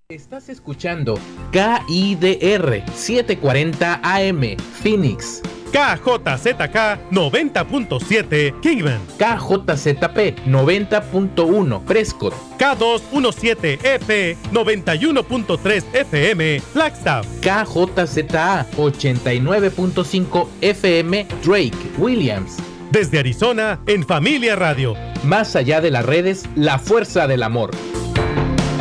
Estás escuchando KIDR 740 AM Phoenix, KJZK 90.7 Kingman, KJZP 90.1 Prescott, K217EP 91.3 FM Flagstaff, KJZA 89.5 FM Drake Williams. Desde Arizona, en Familia Radio. Más allá de las redes, la fuerza del amor.